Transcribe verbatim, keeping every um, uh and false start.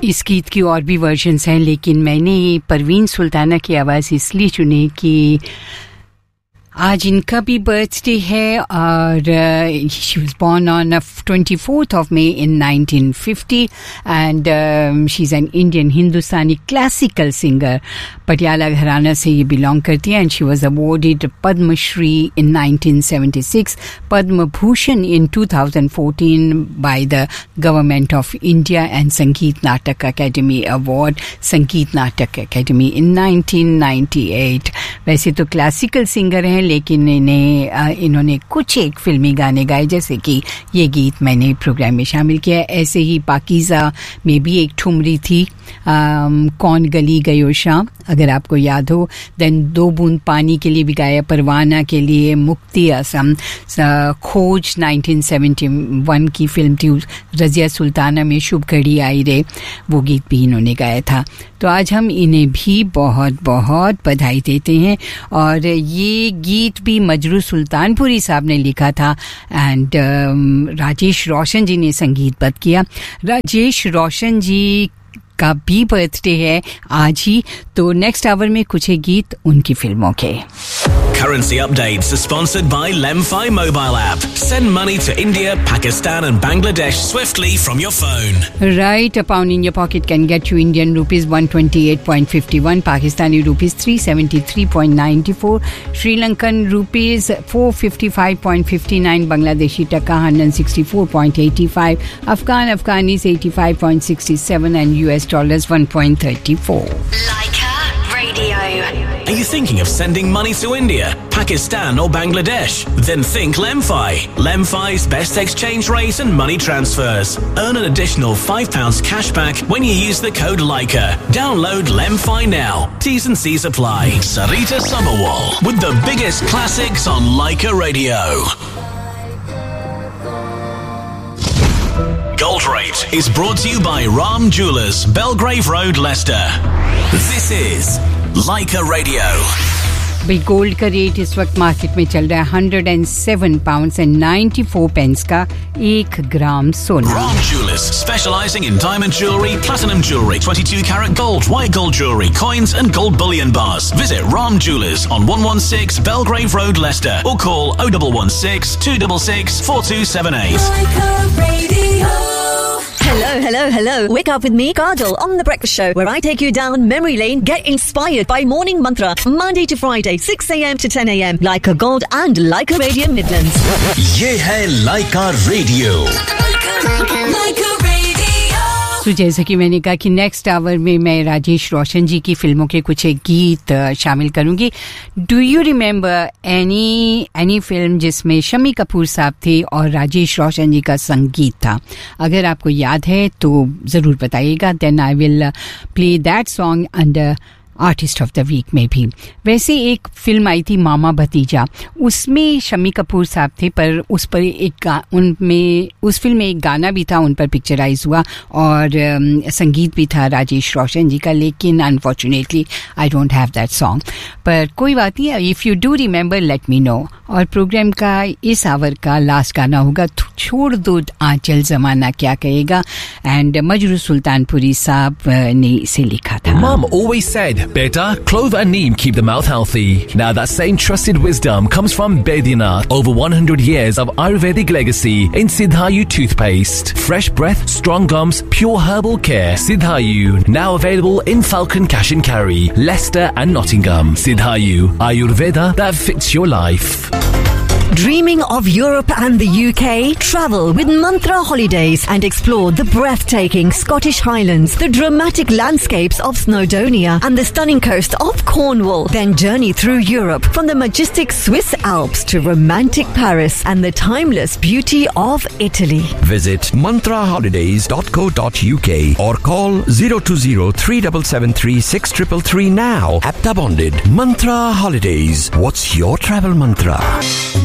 इस गीत की और भी वर्जन्स हैं, लेकिन मैंने ये परवीन सुल्ताना की आवाज़ इसलिए चुनी कि आज इनका भी बर्थडे है और she was born on twenty-fourth of May in nineteen fifty and um, she's an Indian Hindustani classical singer. Patiala घराना से ये बिलोंग करती है and she was awarded Padma Shri in nineteen seventy-six, Padma Bhushan in twenty fourteen by the Government of India and Sangeet Natak Academy Award, Sangeet Natak Academy in nineteen ninety-eight. वैसे तो classical singer हैं लेकिन इन्हें इन्होंने कुछ एक फिल्मी गाने गाए, जैसे कि ये गीत मैंने प्रोग्राम में शामिल किया। ऐसे ही पाकीज़ा में भी एक ठुमरी थी, आम, कौन गली गयो शाम, अगर आपको याद हो। देन दो बूंद पानी के लिए भी गाया, परवाना के लिए, मुक्ति असम, खोज नाइनटीन सेवेंटी वन की फिल्म थी, रज़िया सुल्ताना में शुभ घड़ी आई रे, वो गीत भी इन्होंने गाया था। तो आज हम इन्हें भी बहुत बहुत बधाई देते हैं। और ये गीत भी मजरू सुल्तानपुरी साहब ने लिखा था एंड um, राजेश रोशन जी ने संगीतबद्ध किया। राजेश रोशन जी का भी बर्थडे है आज ही, तो नेक्स्ट आवर में कुछ गीत उनकी फिल्मों के। Currency updates are sponsored by Lemfi mobile app. Send money to India, Pakistan and Bangladesh swiftly from your phone. Right, a pound in your pocket can get you Indian rupees one twenty-eight point five one, Pakistani rupees three seventy-three point nine four, Sri Lankan rupees four fifty-five point five nine, Bangladeshi taka one sixty-four point eight five, Afghan Afghanis eighty-five point six seven and U S dollars one point three four. Leica Radio. Are you thinking of sending money to India, Pakistan or Bangladesh? Then think Lemfi. Lemfi's best exchange rate and money transfers. Earn an additional five pounds cash back when you use the code Leica. Download Lemfi now. T's and C's apply. Sarita Summerwall with the biggest classics on Leica Radio. Gold Rate is brought to you by Ram Jewellers, Belgrave Road, Leicester. This is Leica Radio. भाई gold का rate इस वक्त market में चल रहा है hundred and seven pounds and ninety four pens का एक ग्राम सोना। Ram Jewellers, specializing in diamond jewelry, platinum jewelry, twenty-two karat gold, white gold jewelry, coins and gold bullion bars. Visit Ram Jewellers on one one six Belgrave Road, Leicester, or call oh one one six, two six six, four two seven eight. Hello, hello, hello. Wake up with me, Kajal, on The Breakfast Show, where I take you down memory lane, get inspired by Morning Mantra, Monday to Friday, six a.m. to ten a.m. Leica Gold and Leica Radio Midlands. ये है Leica Radio. Leica Radio. तो जैसे कि मैंने कहा कि next our में मैं राजेश रोशन जी की फिल्मों के कुछ एक गीत शामिल करूंगी। Do you remember any any film जिसमें शम्मी कपूर साहब थे और राजेश रोशन जी का संगीत था? अगर आपको याद है तो ज़रूर बताइएगा। Then I will play that song under artist of the week में भी। वैसे एक फिल्म आई थी मामा भतीजा, उसमें शम्मी कपूर साहब थे, पर उस पर एक उनमें उस फिल्म में एक गाना भी था, उन पर पिक्चराइज हुआ और um, संगीत भी था राजेश रोशन जी का, लेकिन unfortunately I don't have that song. पर कोई बात नहीं, if you do remember let me know. और प्रोग्राम का इस आवर का लास्ट गाना होगा छोड़ दो आंचल ज़माना क्या कहेगा, एंड मजरू सुल्तानपुरी साहब ने इसे लिखा था। Mum always said, Beta, clove and neem keep the mouth healthy. Now that same trusted wisdom comes from Baidyanath. Over one hundred years of Ayurvedic legacy in Siddhayu toothpaste. Fresh breath, strong gums, pure herbal care. Siddhayu, now available in Falcon Cash and Carry, Leicester and Nottingham. Siddhayu, Ayurveda that fits your life. Dreaming of Europe and the U K? Travel with Mantra Holidays and explore the breathtaking Scottish Highlands, the dramatic landscapes of Snowdonia and the stunning coast of Cornwall. Then journey through Europe from the majestic Swiss Alps to romantic Paris and the timeless beauty of Italy. Visit mantra holidays dot co dot uk or call zero two zero three seven seven three six three three now. Apta bonded. Mantra Holidays. What's your travel mantra?